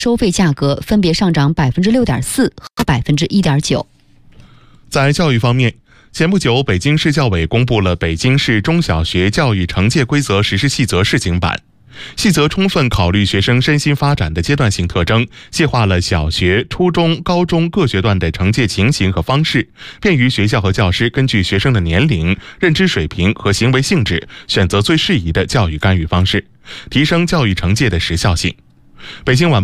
收费价格分别上涨6.4%和1.9%。 在教育方面，前不久，北京市教委公布了《北京市中小学教育惩戒规则实施细则》试行版。细则充分考虑学生身心发展的阶段性特征，细化了小学、初中、高中各学段的惩戒情形和方式，便于学校和教师根据学生的年龄、认知水平和行为性质，选择最适宜的教育干预方式，提升教育惩戒的时效性。北京晚报